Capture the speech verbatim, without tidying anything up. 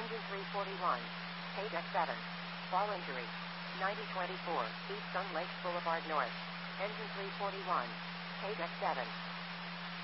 Engine three forty-one. K Deck seven. Fall injury. ninety twenty-four, East Sun Lakes Boulevard North. Engine three forty-one. K Deck seven.